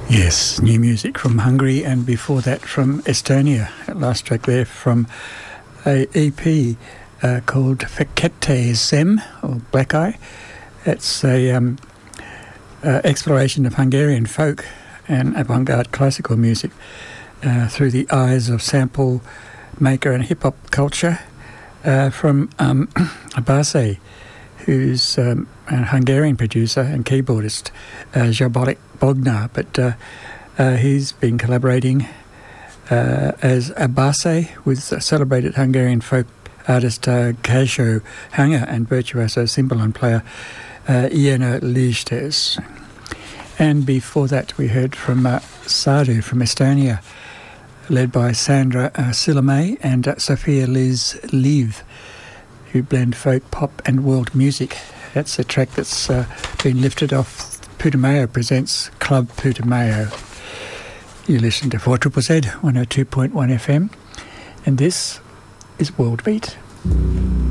Yes, new music from Hungary, and before that from Estonia. That last track there from a EP called Fekete Zem, or Black Eye. It's a exploration of Hungarian folk and avant-garde classical music through the eyes of sample maker and hip-hop culture from Abase, who's a Hungarian producer and keyboardist, Zsombor Bognar, but he's been collaborating as Abase with celebrated Hungarian folk artist Kazsó Hanger and virtuoso cymbalom player Iena Lijtes. And before that we heard from Sadu from Estonia, led by Sandra Silame and Sophia Liz Liv, who blend folk, pop and world music. That's a track that's been lifted off Putumayo Presents Club Putumayo. You listen to 4ZZZ 102.1 FM, and this is World Beat.